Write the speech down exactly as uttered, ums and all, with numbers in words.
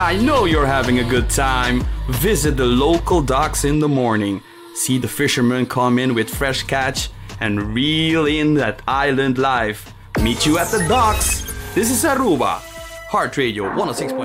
I know you're having a good time. Visit the local docks in the morning. See the fishermen come in with fresh catch and reel in that island life. Meet you at the docks. This is Aruba. Heart Radio one oh six point